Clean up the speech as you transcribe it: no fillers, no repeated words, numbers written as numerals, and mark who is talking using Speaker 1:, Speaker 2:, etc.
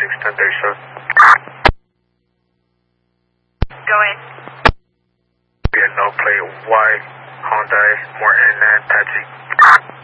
Speaker 1: Houston, they should.
Speaker 2: Go in.
Speaker 1: Be a no plate white Hyundai Morton and Tachi.